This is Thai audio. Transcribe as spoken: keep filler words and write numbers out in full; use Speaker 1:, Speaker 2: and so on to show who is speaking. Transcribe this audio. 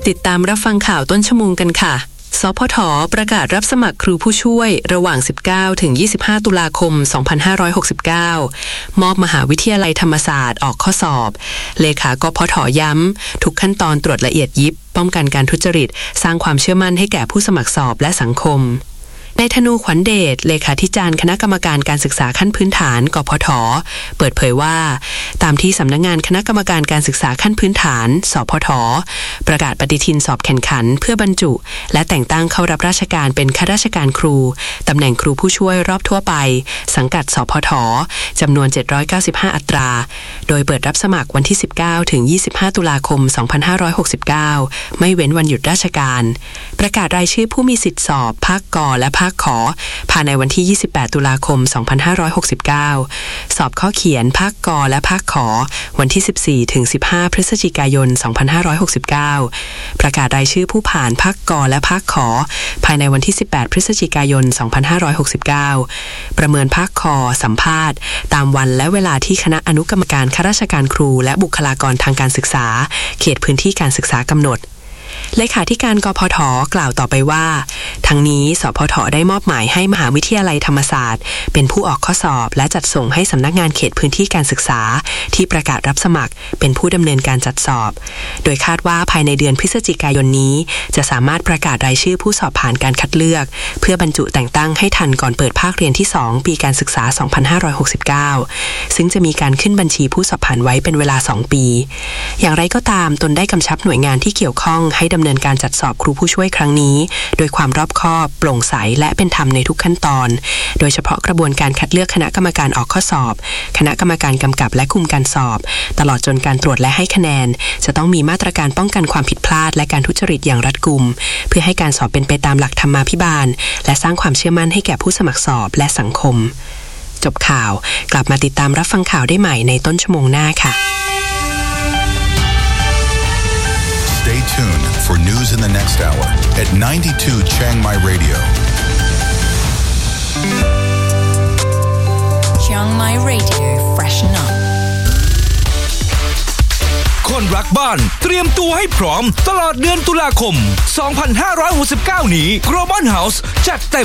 Speaker 1: ติดตามรับฟังข่าวต้นชั่วโมงกันค่ะสพท.ประกาศรับสมัครครูผู้ช่วยระหว่างสิบเก้าถึงยี่สิบห้าตุลาคมสองพันห้าร้อยหกสิบเก้ามอบมหาวิทยาลัยธรรมศาสตร์ออกข้อสอบเลขากพท.ย้ำทุกขั้นตอนตรวจละเอียดยิบป้องกันการทุจริตสร้างความเชื่อมั่นให้แก่ผู้สมัครสอบและสังคมนายธนูขวัญเดชเลขาธิการคณะกรรมการการศึกษาขั้นพื้นฐานกพท.เปิดเผยว่าตามที่สำนักงานคณะกรรมการการศึกษาขั้นพื้นฐานสพท.ประกาศปฏิทินสอบแข่งขันเพื่อบรรจุและแต่งตั้งเข้ารับราชการเป็นข้าราชการครูตำแหน่งครูผู้ช่วยรอบทั่วไปสังกัดสพท.จำนวนเจ็ดร้อยเก้าสิบห้าอัตราโดยเปิดรับสมัครวันที่สิบเก้าถึงยี่สิบห้าตุลาคมสองพันห้าร้อยหกสิบเก้าไม่เว้นวันหยุดราชการประกาศรายชื่อผู้มีสิทธิสอบภาคก.และภาคขอภายในวันที่ยี่สิบแปดตุลาคมสองพันห้าร้อยหกสิบเก้าสอบข้อเขียนภาคก.และภาคขอวันที่สิบสี่ถึงสิบห้าพฤศจิกายนสองพันห้าร้อยหกสิบเก้าประกาศรายชื่อผู้ผ่านภาคก.และภาคขอภายในวันที่สิบแปดพฤศจิกายนสองพันห้าร้อยหกสิบเก้าประเมินภาคคอสัมภาษณ์ตามวันและเวลาที่คณะอนุกรรมการข้าราชการครูและบุคลากรทางการศึกษาเขตพื้นที่การศึกษากำหนดเลขาธิการกพท.กล่าวต่อไปว่าทั้งนี้สพท.ได้มอบหมายให้มหาวิทยาลัยธรรมศาสตร์เป็นผู้ออกข้อสอบและจัดส่งให้สำนักงานเขตพื้นที่การศึกษาที่ประกาศรับสมัครเป็นผู้ดำเนินการจัดสอบโดยคาดว่าภายในเดือนพฤศจิกายนนี้จะสามารถประกาศรายชื่อผู้สอบผ่านการคัดเลือกเพื่อบรรจุแต่งตั้งให้ทันก่อนเปิดภาคเรียนที่สองปีการศึกษาสองพันห้าร้อยหกสิบเก้าซึ่งจะมีการขึ้นบัญชีผู้สอบผ่านไว้เป็นเวลาสองปีอย่างไรก็ตามตนได้กำชับหน่วยงานที่เกี่ยวข้องให้ดำเนินการจัดสอบครูผู้ช่วยครั้งนี้โดยความรอบคอบโปร่งใสและเป็นธรรมในทุกขั้นตอนโดยเฉพาะกระบวนการคัดเลือกคณะกรรมการออกข้อสอบคณะกรรมการกำกับและคุมการสอบตลอดจนการตรวจและให้คะแนนจะต้องมีมาตรการป้องกันความผิดพลาดและการทุจริตอย่างรัดกุมเพื่อให้การสอบเป็นไปตามหลักธรรมาภิบาลและสร้างความเชื่อมั่นให้แก่ผู้สมัครสอบและสังคมจบข่าวกลับมาติดตามรับฟังข่าวได้ใหม่ในต้นชั่วโมงหน้าค่ะ
Speaker 2: Stay tuned for news in the next hour at ninety-two Chiang Mai Radio.
Speaker 3: Chiang Mai Radio freshen up.
Speaker 4: คนรักบ้านเตรียมตัวให้พร้อมตลอดเดือนตุลาคมสองพันห้าร้อยหกสิบเก้านี้ Global House จัดเต็ม